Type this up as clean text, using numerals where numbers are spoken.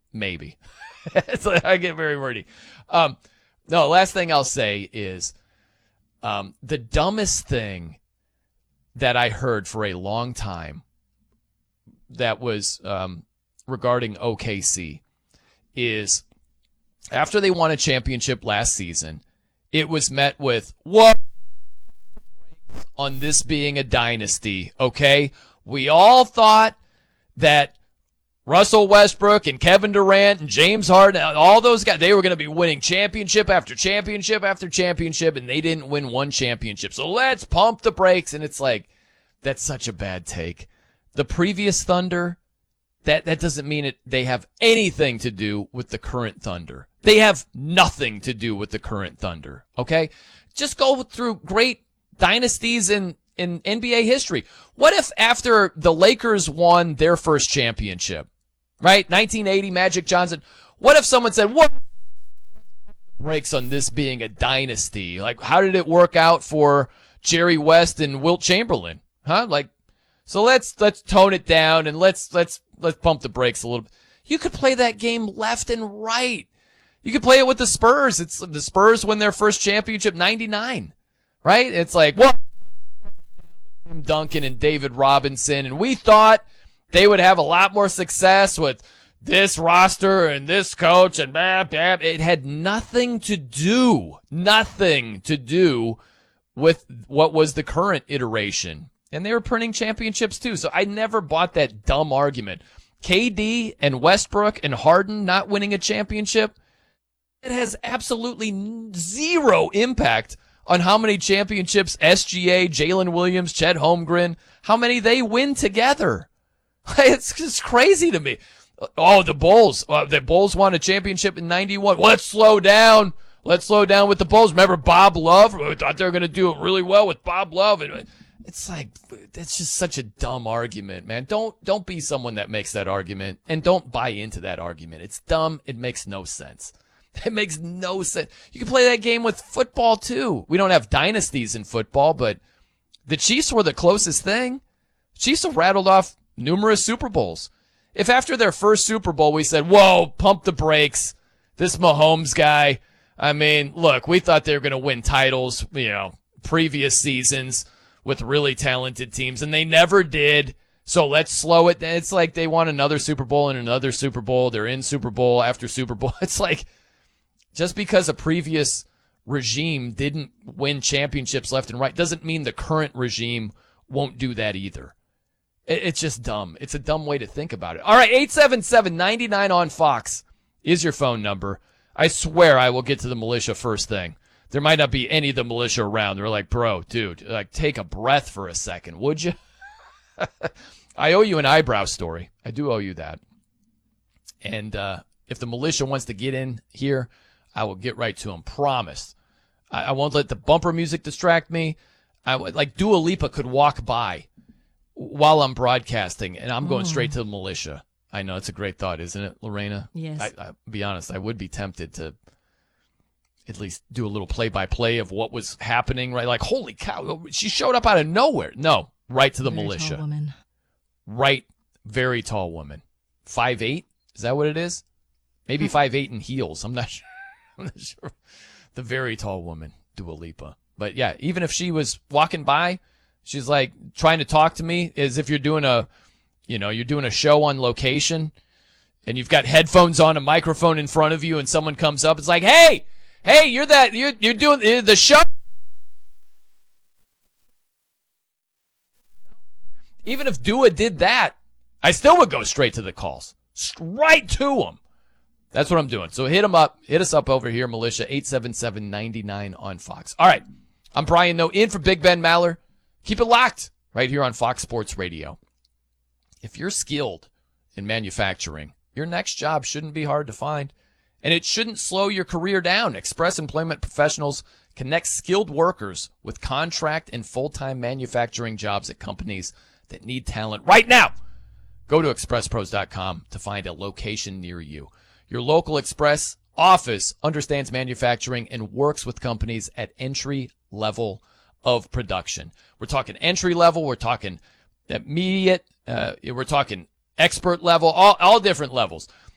maybe. I get very wordy. No, last thing I'll say is the dumbest thing that I heard for a long time that was regarding OKC is after they won a championship last season, it was met with, what on this being a dynasty, okay? We all thought that Russell Westbrook and Kevin Durant and James Harden, all those guys, they were going to be winning championship after championship after championship, and they didn't win one championship. So let's pump the brakes. And it's like, that's such a bad take. The previous Thunder, that doesn't mean they have anything to do with the current Thunder. They have nothing to do with the current Thunder, okay? Just go through great dynasties in NBA history. What if after the Lakers won their first championship, right? 1980, Magic Johnson. What if someone said, what breaks on this being a dynasty? Like, how did it work out for Jerry West and Wilt Chamberlain? Huh? Like, so let's tone it down and let's pump the brakes a little bit. You could play that game left and right. You could play it with the Spurs. It's the Spurs win their first championship 99, right? It's like, what? Tim Duncan and David Robinson, and we thought they would have a lot more success with this roster and this coach and blah, blah. It had nothing to do with what was the current iteration. And they were printing championships too. So I never bought that dumb argument. KD and Westbrook and Harden not winning a championship, it has absolutely zero impact on how many championships SGA, Jalen Williams, Chet Holmgren, how many they win together. It's just crazy to me. Oh, the Bulls. The Bulls won a championship in 91. Let's slow down. Let's slow down with the Bulls. Remember Bob Love? We thought they were going to do it really well with Bob Love. It's like, that's just such a dumb argument, man. Don't be someone that makes that argument, and don't buy into that argument. It's dumb. It makes no sense. It makes no sense. You can play that game with football too. We don't have dynasties in football, but the Chiefs were the closest thing. Chiefs have rattled off numerous Super Bowls. If after their first Super Bowl we said, whoa, pump the brakes, this Mahomes guy, I mean, look, we thought they were going to win titles, previous seasons with really talented teams, and they never did. So let's slow it down. It's like they won another Super Bowl and another Super Bowl. They're in Super Bowl after Super Bowl. It's like, just because a previous regime didn't win championships left and right doesn't mean the current regime won't do that either. It's just dumb. It's a dumb way to think about it. All right, 877-99 on Fox is your phone number. I swear I will get to the militia first thing. There might not be any of the militia around. They're like, bro, dude, like, take a breath for a second, would you? I owe you an eyebrow story. I do owe you that. And if the militia wants to get in here, I will get right to them. Promise. I won't let the bumper music distract me. Like Dua Lipa could walk by while I'm broadcasting, and I'm going straight to the militia. I know, it's a great thought, isn't it, Lorena? Yes. I'll be honest, I would be tempted to at least do a little play-by-play of what was happening, right? Like, holy cow, she showed up out of nowhere. No, right to the militia. Tall woman. Right, very tall woman. 5'8"? Is that what it is? Maybe 5'8" in heels. I'm not sure. I'm not sure. The very tall woman, Dua Lipa. But yeah, even if she was walking by, she's like trying to talk to me as if you're doing a show on location and you've got headphones on, a microphone in front of you, and someone comes up. It's like, hey, you're doing the show. Even if Dua did that, I still would go straight to the calls. Right to them. That's what I'm doing. So hit us up over here, militia, 877-99 on Fox. All right. I'm Brian Noe, in for Big Ben Maller. Keep it locked right here on Fox Sports Radio. If you're skilled in manufacturing, your next job shouldn't be hard to find, and it shouldn't slow your career down. Express Employment Professionals connects skilled workers with contract and full-time manufacturing jobs at companies that need talent right now. Go to expresspros.com to find a location near you. Your local Express office understands manufacturing and works with companies at entry level of production. We're talking entry level. We're talking immediate. We're talking expert level. All different levels.